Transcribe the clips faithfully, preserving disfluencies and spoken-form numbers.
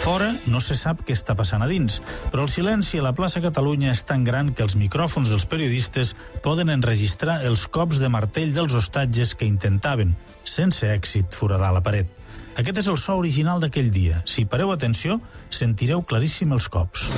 Fora no se sap què està passant a dins, però el silenci a la plaça Catalunya és tan gran que els micròfons dels periodistes poden enregistrar els cops de martell dels ostatges que intentaven, sense èxit, foradar la paret. Aquest és el so original d'aquell dia. Si pareu atenció, sentireu claríssim els cops.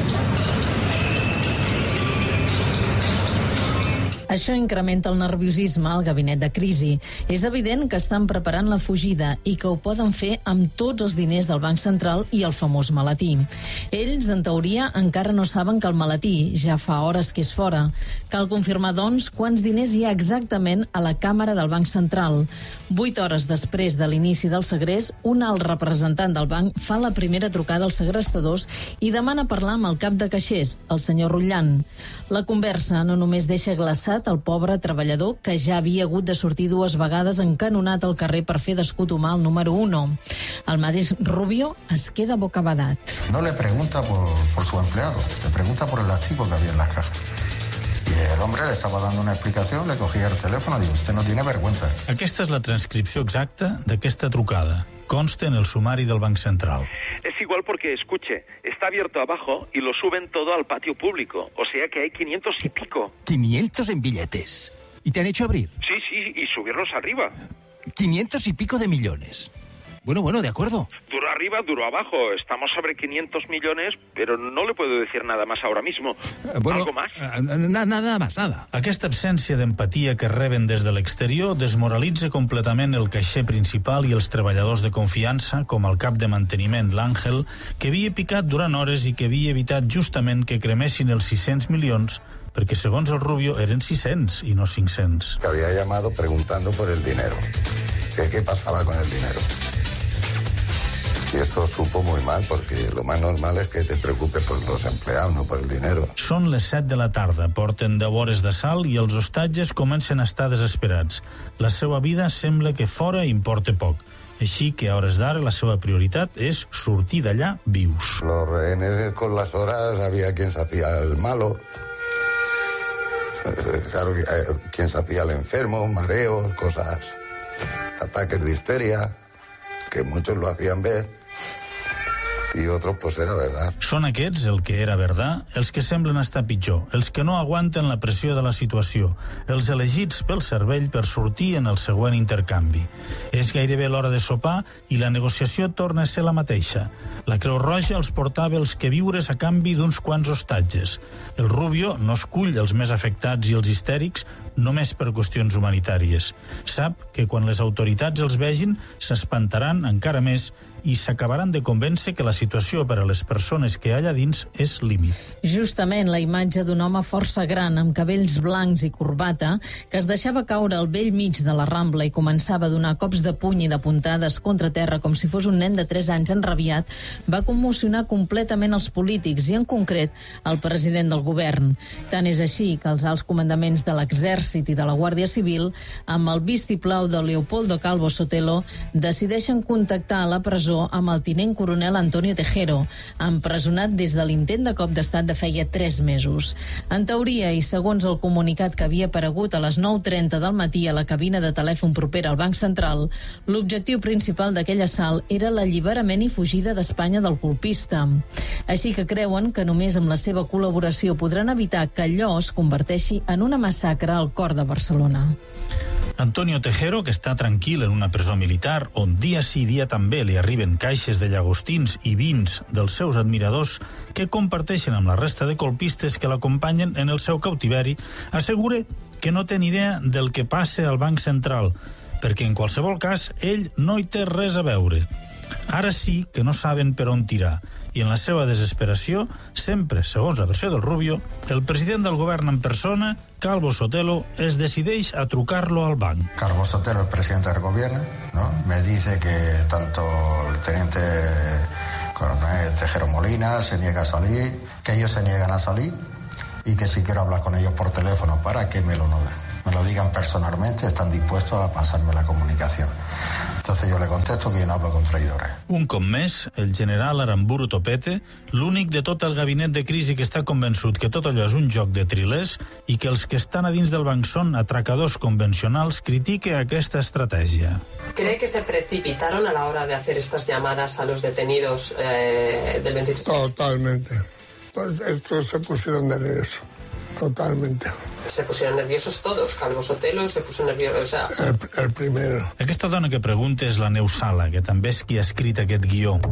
Això incrementa el nerviosisme al gabinet de crisi. És evident que estan preparant la fugida i que ho poden fer amb tots els diners del Banc Central i el famós maletí. Ells, en teoria, encara no saben que el maletí ja fa hores que és fora. Cal confirmar, doncs, quants diners hi ha exactament a la càmera del Banc Central. Vuit hores després de l'inici del segrest, un alt representant del banc fa la primera trucada als segrestadors i demana parlar amb el cap de caixers, el senyor Rutllan. La conversa no només deixa glaçat el pobre treballador que ja havia hagut de sortir dues vegades encanonat al carrer per fer d'escut humà al número uno. El mateix Rubio es queda bocabadat. No le pregunta por, por su empleado, le pregunta por el activo que había en las cajas. Y el hombre le estaba dando una explicación, le cogía el teléfono y digo, usted no tiene vergüenza. Aquesta és la transcripció exacta d'aquesta trucada. Consta en el sumari del Banc Central. Es igual porque, escuche, está abierto abajo y lo suben todo al patio público. O sea que hay quinientos y pico. ¿quinientos en billetes? ¿Y te han hecho abrir? Sí, sí, y subirlos arriba. quinientos y pico de millones. Bueno, bueno, de acuerdo. Duro arriba, duro abajo. Estamos sobre quinientos millones, pero no le puedo decir nada más ahora mismo. Eh, bueno, ¿Algo más? Eh, na, nada más, nada. Aquesta absència d'empatia que reben des de l'exterior desmoralitza completament el caixer principal i els treballadors de confiança, com el cap de manteniment, l'Àngel, que havia picat durant hores i que havia evitat justament que cremessin els sis-cents milions, perquè segons el Rubio eren sis-cents i no cinc-cents. Que había llamado preguntando por el dinero. ¿Qué, qué pasaba con el dinero? Y eso supo muy mal, porque lo más normal es que te preocupes por los empleados, no por el dinero. Són les set de la tarda, porten deu hores d'assalt i els ostatges comencen a estar desesperats. La seva vida sembla que fora importa poc. Així que a hores d'ara la seva prioritat és sortir d'allà vius. Los rehenes con las horas había quien se hacía el malo, claro, quien se hacía el enfermo, mareos, cosas, ataques de histeria, que muchos lo hacían ver, i otros, pues era verdad. Són aquests, el que era verdad, els que semblen estar pitjor, els que no aguanten la pressió de la situació, els elegits pel cervell per sortir en el següent intercanvi. És gairebé l'hora de sopar i la negociació torna a ser la mateixa. La Creu Roja els portava els queviures a canvi d'uns quants ostatges. El Rubio no escull els més afectats i els histèrics només per qüestions humanitàries. Sap que quan les autoritats els vegin s'espantaran encara més i s'acabaran de convèncer que la situació per a les persones que hi ha allà dins és límit. Justament la imatge d'un home força gran amb cabells blancs i corbata que es deixava caure al vell mig de la Rambla i començava a donar cops de puny i de puntades contra terra com si fos un nen de tres anys enrabiat va commocionar completament els polítics i en concret el president del govern. Tant és així que els alts comandaments de l'exèrcit i de la Guàrdia Civil, amb el vistiplau de Leopoldo Calvo Sotelo, decideixen contactar a la presó amb el tinent coronel Antonio Tejero, empresonat des de l'intent de cop d'estat de feia tres mesos. En teoria, i segons el comunicat que havia aparegut a les nou trenta del matí a la cabina de telèfon propera al Banc Central, l'objectiu principal d'aquell assalt era l'alliberament i fugida d'Espanya del colpista. Així que creuen que només amb la seva col·laboració podran evitar que allò es converteixi en una massacre al cor de Barcelona. Antonio Tejero, que està tranquil en una presó militar on dia sí dia també li arriben caixes de llagostins i vins dels seus admiradors que comparteixen amb la resta de colpistes que l'acompanyen en el seu cautiveri, assegura que no té ni idea del que passa al Banc Central, perquè en qualsevol cas ell no hi té res a veure. Ara sí que no saben per on tirar, i en la seva desesperació, sempre, segons la versió del Rubio, el president del govern en persona, Calvo Sotelo, es decideix a trucar-lo al banc. Calvo Sotelo, el presidente del gobierno, ¿no? Me dice que tanto el teniente coronel Tejero Molina se niega a salir, que ellos se niegan a salir y que si quiero hablar con ellos por teléfono para que me lo, me lo digan personalmente, están dispuestos a pasarme la comunicación. Entonces yo le contesto que yo no hablo con traidores. Un cop més, el general Aramburu Topete, l'únic de tot el gabinet de crisi que està convençut que tot allò és un joc de trilers i que els que estan a dins del banc són atracadors convencionals, critica aquesta estratègia. ¿Cree que se precipitaron a la hora de hacer estas llamadas a los detenidos eh, del veintitrés? Totalmente. Pues estos se pusieron nerviosos. Totalmente. Se pusieron nerviosos todos. Calvo Sotelo se puso nervioso. O sea... el, el primero. Aquesta dona que pregunta és la Neus Sala, que també és qui ha escrit aquest guió.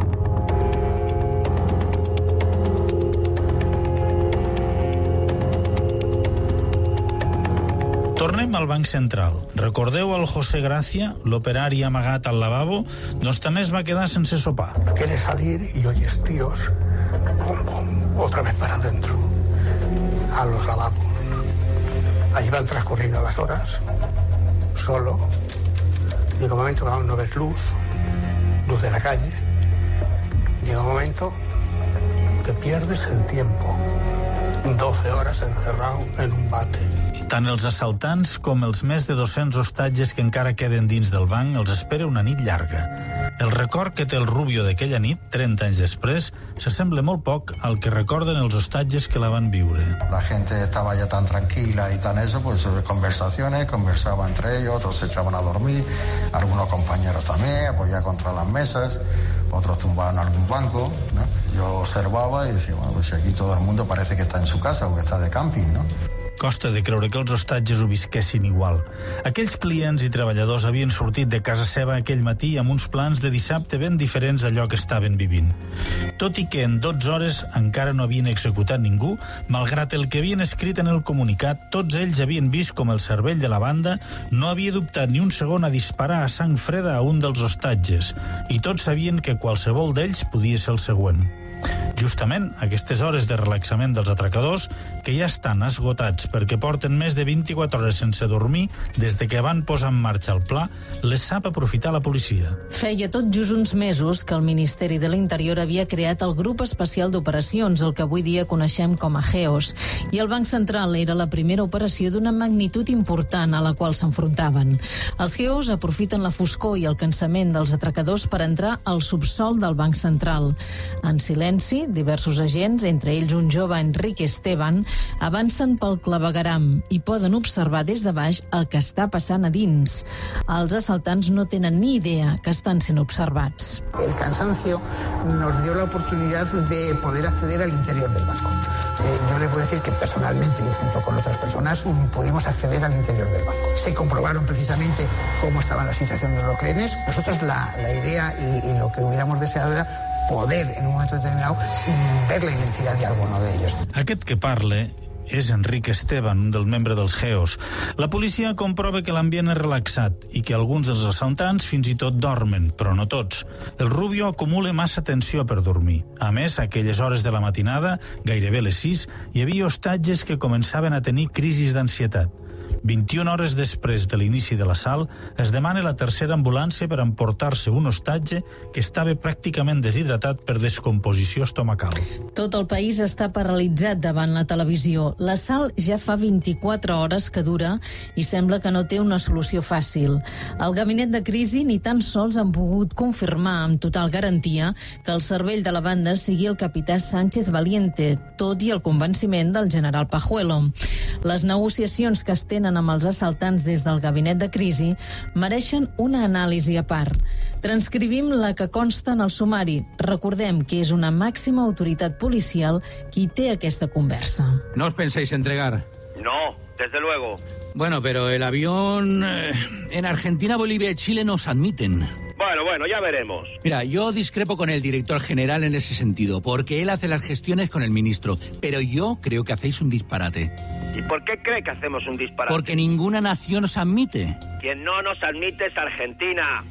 Tornem al Banc Central. Recordeu el José Gracia, l'operari amagat al lavabo? Doncs també es va quedar sense sopar. Quiere salir y oyes tiros. Bum, bum, otra vez para adentro. A los lavabos. Allí van transcurriendo las horas, solo. Llega un momento que no ves luz, luz de la calle. Llega un momento que pierdes el tiempo. doce horas encerrado en un bate. Tant els assaltants com els més de dos-cents hostatges que encara queden dins del banc els espera una nit llarga. El record que té el Rubio d'aquella nit, trenta anys després, s'assembla molt poc al que recorden els hostatges que la van viure. La gente estaba ya tan tranquila y tan eso, pues conversaciones, conversaba entre ellos, otros se echaban a dormir, algunos compañeros también, apoyaban contra las mesas, otros tumbaban algún banco, ¿no? Yo observaba y decía, bueno, pues aquí todo el mundo parece que está en su casa o que está de camping, ¿no? Costa de creure que els hostatges ho visquessin igual. Aquells clients i treballadors havien sortit de casa seva aquell matí amb uns plans de dissabte ben diferents d'allò que estaven vivint. Tot i que en dotze hores encara no havien executat ningú, malgrat el que havien escrit en el comunicat, tots ells havien vist com el cervell de la banda no havia dubtat ni un segon a disparar a sang freda a un dels hostatges, i tots sabien que qualsevol d'ells podia ser el següent. Justament aquestes hores de relaxament dels atracadors, que ja estan esgotats perquè porten més de vint-i-quatre hores sense dormir des de que van posar en marxa el pla, les sap aprofitar la policia. Feia tot just uns mesos que el Ministeri de l'Interior havia creat el Grup Especial d'Operacions, el que avui dia coneixem com a GEOS, i el Banc Central era la primera operació d'una magnitud important a la qual s'enfrontaven. Els GEOS aprofiten la foscor i el cansament dels atracadors per entrar al subsol del Banc Central. En silenci, diversos agents, entre ells un jove Enrique Esteban, avancen pel clavegueram i poden observar des de baix el que està passant a dins. Els assaltants no tenen ni idea que estan sent observats. El cansancio nos dio la oportunidad de poder acceder al interior del banco. Eh, yo le puedo decir que personalmente, junto con otras personas, pudimos acceder al interior del banco. Se comprobaron precisamente cómo estaba la situación de los rehenes. Nosotros la, la idea y, y lo que hubiéramos deseado era poder, en un momento determinado, ver la identidad de alguno de ellos. Aquest que parle és Enrique Esteban, un dels membres dels GEOS. La policia comprova que l'ambient és relaxat i que alguns dels assaltants fins i tot dormen, però no tots. El Rubio acumula massa tensió per dormir. A més, a aquelles hores de la matinada, gairebé les sis, hi havia hostatges que començaven a tenir crisis d'ansietat. vint-i-una hores després de l'inici de l'assalt, es demana la tercera ambulància per emportar-se un hostatge que estava pràcticament deshidratat per descomposició estomacal. Tot el país està paralitzat davant la televisió. L'assalt ja fa vint-i-quatre hores que dura i sembla que no té una solució fàcil. El gabinet de crisi ni tan sols han pogut confirmar amb total garantia que el cervell de la banda sigui el capità Sánchez Valiente, tot i el convenciment del general Pajuelo. Les negociacions que es tenen amb els assaltants des del gabinet de crisi mereixen una anàlisi a part. Transcrivim la que consta en el sumari. Recordem que és una màxima autoritat policial qui té aquesta conversa. ¿No os pensáis entregar? No, desde luego. Bueno, pero el avión... eh, en Argentina, Bolivia y Chile nos admiten. Bueno, bueno, ya veremos. Mira, yo discrepo con el director general en ese sentido, porque él hace las gestiones con el ministro, pero yo creo que hacéis un disparate. ¿Y por qué cree que hacemos un disparate? Porque ninguna nación os admite. Quien no nos admite es Argentina.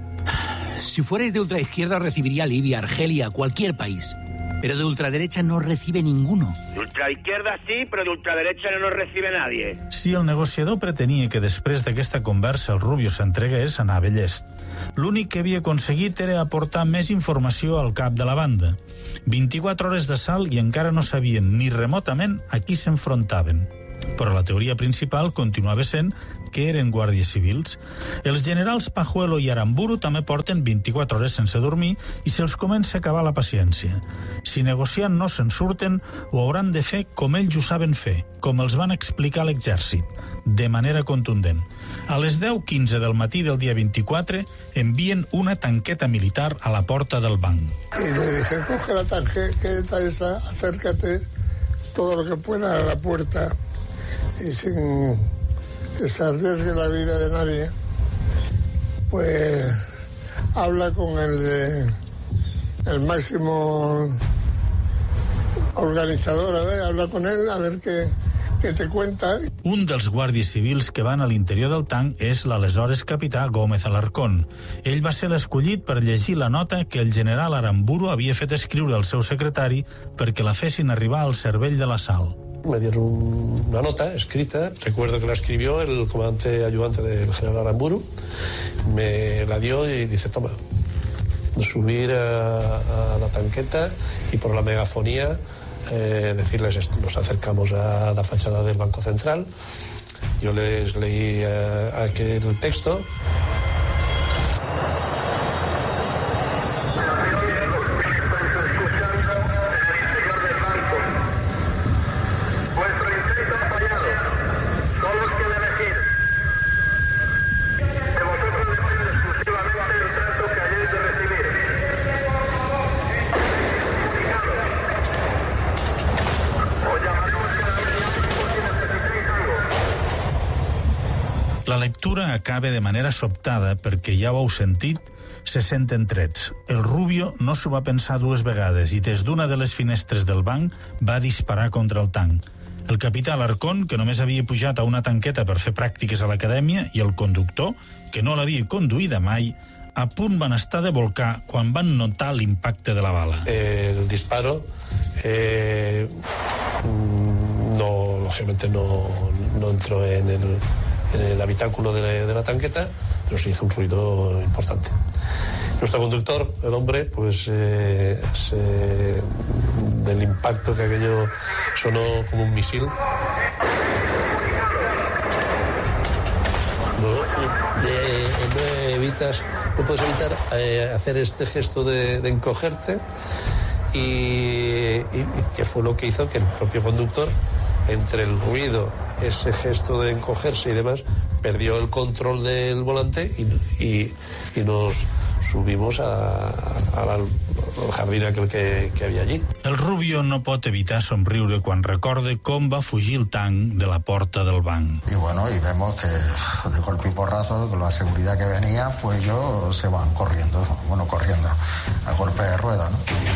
Si fuerais de ultraizquierda os recibiría Libia, Argelia, cualquier país. Pero de ultraderecha no recibe ninguno. De ultraizquierda sí, però de ultraderecha no nos recibe nadie. Si el negociador pretenia que després d'aquesta conversa el Rubio s'entregués, anava llest. L'únic que havia aconseguit era aportar més informació al cap de la banda. vint-i-quatre hores d'assalt i encara no sabien ni remotament a qui s'enfrontaven. Però la teoria principal continuava sent que eren guàrdies civils. Els generals Pajuelo i Aramburu també porten vint-i-quatre hores sense dormir i se'ls comença a acabar la paciència. Si negociant no se'n surten, ho hauran de fer com ells ho saben fer, com els van explicar a l'exèrcit, de manera contundent. A les deu quinze del matí del dia vint-i-quatre envien una tanqueta militar a la porta del banc. Y le dije, coge la tarjeta esa, acércate todo lo que pueda a la puerta y sin que se arriesgue la vida de nadie, pues habla con el de el máximo organizador, a ver, habla con él, a ver qué, qué te cuenta. Un dels guàrdies civils que van a l'interior del tanc és l'aleshores capità Gómez Alarcón. Ell va ser l'escollit per llegir la nota que el general Aramburu havia fet escriure al seu secretari perquè la fessin arribar al cervell de l'assalt. Me dieron una nota escrita, recuerdo que la escribió el comandante ayudante del general Aramburu, me la dio y dice, toma, subir a, a la tanqueta y por la megafonía eh, decirles esto. Nos acercamos a la fachada del Banco Central, yo les leí eh, aquel texto. La lectura acaba de manera sobtada perquè, ja ho heu sentit, se senten trets. El Rubio no s'ho va pensar dues vegades i des d'una de les finestres del banc va disparar contra el tanc. El capità Alarcón, que només havia pujat a una tanqueta per fer pràctiques a l'acadèmia, i el conductor, que no l'havia conduïda mai, a punt van estar de volcar quan van notar l'impacte de la bala. El disparo eh, no, lógicamente no, no entró en el en el habitáculo de la, de la tanqueta, pero se hizo un ruido importante. Nuestro conductor, el hombre, pues eh, se, del impacto que aquello sonó como un misil. No, de, no evitas, no puedes evitar eh, hacer este gesto de, de encogerte y, y, y que fue lo que hizo que el propio conductor, entre el ruido, ese gesto de encogerse y demás, perdió el control del volante y, y, y nos subimos a, a la, al jardín aquel que, que havia allí. El Rubio no pot evitar somriure quan recorde com va fugir el tanc de la porta del banc. Y bueno, y vemos que de golpe y porrazo, con la seguridad que venía, pues ellos se van corriendo, bueno, corriendo, a golpe de rueda, ¿no?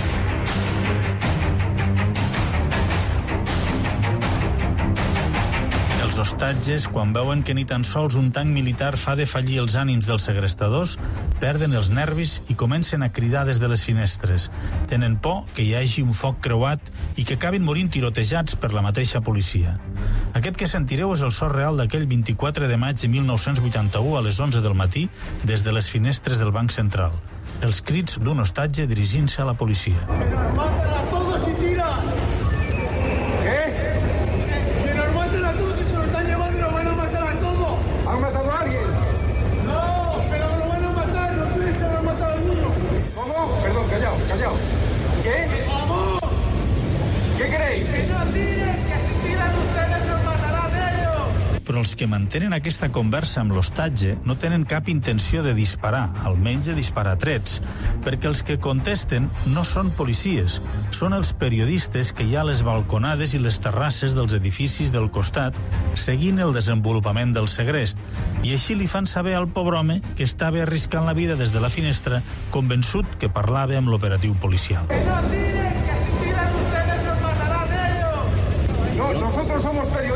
Els hostatges, quan veuen que ni tan sols un tanc militar fa defallir els ànims dels segrestadors, perden els nervis i comencen a cridar des de les finestres. Tenen por que hi hagi un foc creuat i que acabin morint tirotejats per la mateixa policia. Aquest que sentireu és el so real d'aquell vint-i-quatre de maig de mil nou-cents vuitanta-u a les onze del matí des de les finestres del Banc Central. Els crits d'un hostatge dirigint-se a la policia. Però els que mantenen aquesta conversa amb l'hostatge no tenen cap intenció de disparar, almenys de disparar trets, perquè els que contesten no són policies, són els periodistes que hi ha a les balconades i les terrasses dels edificis del costat seguint el desenvolupament del segrest, i així li fan saber al pobre home que estava arriscant la vida des de la finestra, convençut que parlava amb l'operatiu policial. No, nosotros somos periodistas.